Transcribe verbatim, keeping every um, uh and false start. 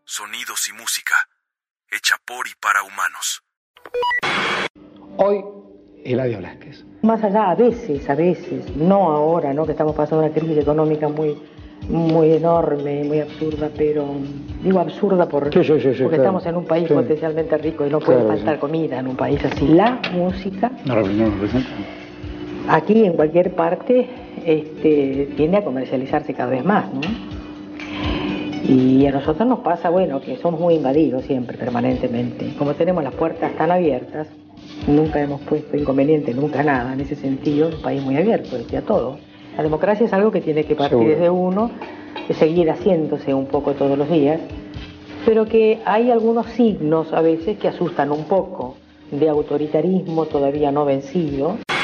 Sonidos y música, hecha por y para humanos. Hoy, Eladio Blasquez. Más allá, a veces, a veces, no ahora, ¿no? Que estamos pasando una crisis económica muy, muy enorme, muy absurda, pero digo absurda por, sí, sí, sí, sí, porque claro. estamos en un país Sí. potencialmente rico y no puede Claro, faltar sí. comida en un país así. La música, No, no, no, no. aquí en cualquier parte, este, tiende a comercializarse cada vez más, ¿no? Y a nosotros nos pasa, bueno, que somos muy invadidos siempre, permanentemente. Como tenemos las puertas tan abiertas, nunca hemos puesto inconveniente, nunca nada, en ese sentido, un país muy abierto, decía todo. La democracia es algo que tiene que partir Seguro. desde uno, de seguir haciéndose un poco todos los días, pero que hay algunos signos a veces que asustan un poco, de autoritarismo todavía no vencido.